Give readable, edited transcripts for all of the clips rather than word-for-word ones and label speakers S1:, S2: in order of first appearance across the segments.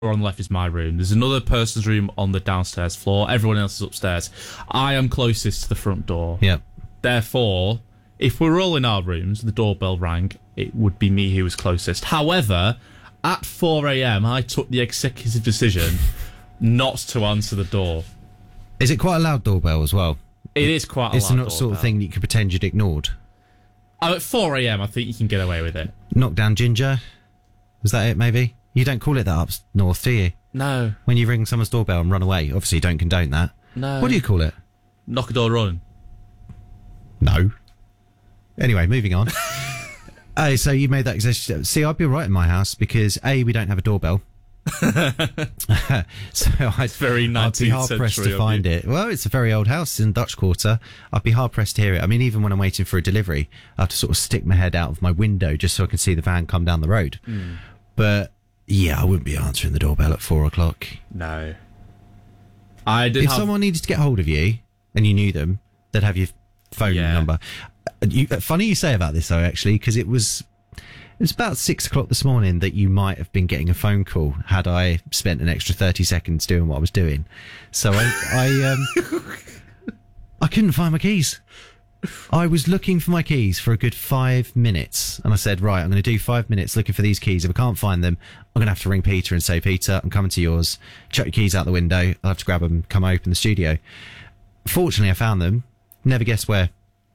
S1: on the left is my room. There's another person's room on the downstairs floor. Everyone else is upstairs. I am closest to the front door.
S2: Yep.
S1: Therefore, if we're all in our rooms, the doorbell rang, it would be me who was closest. However, at 4 a.m, I took the executive decision not to answer the door.
S2: Is it quite a loud doorbell as well?
S1: It is quite a loud
S2: It's the
S1: doorbell.
S2: sort of thing that you could pretend you'd ignored.
S1: At 4 a.m, I think you can get away with it.
S2: Knock down ginger? Was that it, maybe? You don't call it that up north, do you?
S1: No.
S2: When you ring someone's doorbell and run away, obviously you don't condone that.
S1: No.
S2: What do you call it?
S1: Knock a door run.
S2: No. Anyway, moving on. So you made that decision. See, I'd be right in my house because A, we don't have a doorbell. So
S1: It's very 19th
S2: I'd be hard pressed
S1: century
S2: to
S1: of
S2: find
S1: you.
S2: it. Well, it's a very old house in Dutch Quarter. I'd be hard pressed to hear it. I mean, even when I'm waiting for a delivery, I have to sort of stick my head out of my window just so I can see the van come down the road. But yeah, I wouldn't be answering the doorbell at 4 o'clock.
S1: No. I did
S2: If
S1: have...
S2: someone needed to get hold of you and you knew them, they'd have your phone
S1: Yeah.
S2: number. Funny you say about this though, actually, because it was about 6 o'clock this morning that you might have been getting a phone call had I spent an extra 30 seconds doing what I was doing. So I couldn't find my keys. I was looking for my keys for a good 5 minutes, and I said, right, I'm going to do 5 minutes looking for these keys. If I can't find them, I'm going to have to ring Peter and say, Peter, I'm coming to yours. Chuck your keys out the window. I'll have to grab them, come open the studio. Fortunately, I found them. Never guess where.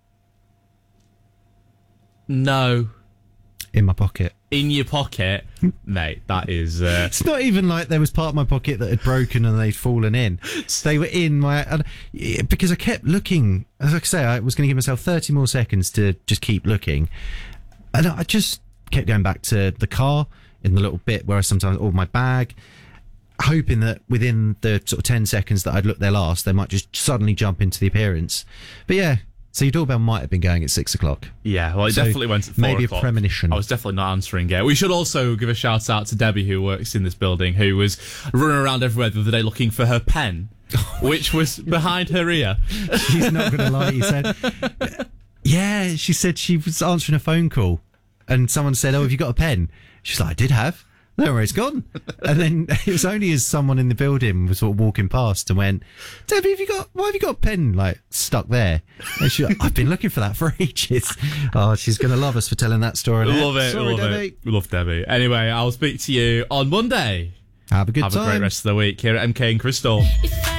S1: No.
S2: In my pocket.
S1: In your pocket? Mate, that is...
S2: It's not even like there was part of my pocket that had broken and they'd fallen in. They were in my... Because I kept looking. As I say, I was going to give myself 30 more seconds to just keep looking. And I just kept going back to the car in the little bit where I sometimes... Or my bag, hoping that within the sort of 10 seconds that I'd looked there last, they might just suddenly jump into the appearance. But yeah... So your doorbell might have been going at 6 o'clock.
S1: Yeah, well, it definitely went at 4
S2: maybe
S1: o'clock.
S2: a premonition.
S1: I was definitely not answering it. We should also give a shout out to Debbie, who works in this building, who was running around everywhere the other day looking for her pen, which was behind her ear.
S2: She's not going to lie. You said, yeah, she said she was answering a phone call and someone said, oh, have you got a pen? She's like, I did have. No, where it's gone. And then it was only as someone in the building was sort of walking past and went, Debbie, why have you got a pen like stuck there? And she, I've been looking for that for ages. Oh, she's going to love us for telling that story.
S1: Love it.
S2: Sorry,
S1: love
S2: Debbie.
S1: it. We love Debbie. Anyway, I'll speak to you on Monday.
S2: Have a good time.
S1: Have a great rest of the week here at MK and Crystal.